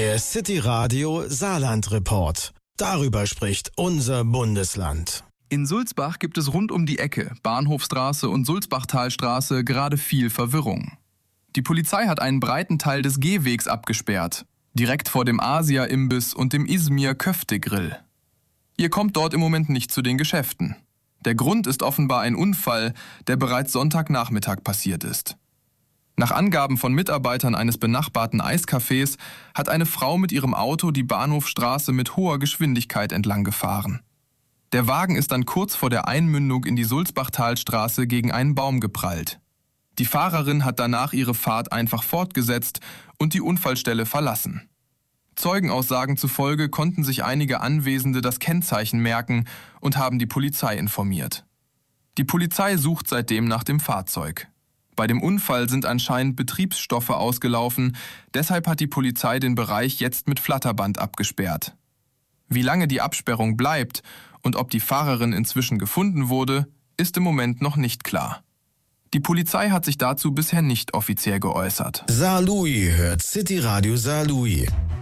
Der City Radio Saarland Report. Darüber spricht unser Bundesland. In Sulzbach gibt es rund um die Ecke, Bahnhofstraße und Sulzbachtalstraße, gerade viel Verwirrung. Die Polizei hat einen breiten Teil des Gehwegs abgesperrt, direkt vor dem Asia-Imbiss und dem Izmir-Köfte-Grill. Ihr kommt dort im Moment nicht zu den Geschäften. Der Grund ist offenbar ein Unfall, der bereits Sonntagnachmittag passiert ist. Nach Angaben von Mitarbeitern eines benachbarten Eiscafés hat eine Frau mit ihrem Auto die Bahnhofstraße mit hoher Geschwindigkeit entlang gefahren. Der Wagen ist dann kurz vor der Einmündung in die Sulzbachtalstraße gegen einen Baum geprallt. Die Fahrerin hat danach ihre Fahrt einfach fortgesetzt und die Unfallstelle verlassen. Zeugenaussagen zufolge konnten sich einige Anwesende das Kennzeichen merken und haben die Polizei informiert. Die Polizei sucht seitdem nach dem Fahrzeug. Bei dem Unfall sind anscheinend Betriebsstoffe ausgelaufen, deshalb hat die Polizei den Bereich jetzt mit Flatterband abgesperrt. Wie lange die Absperrung bleibt und ob die Fahrerin inzwischen gefunden wurde, ist im Moment noch nicht klar. Die Polizei hat sich dazu bisher nicht offiziell geäußert. Saarlouis hört City Radio Saarlouis.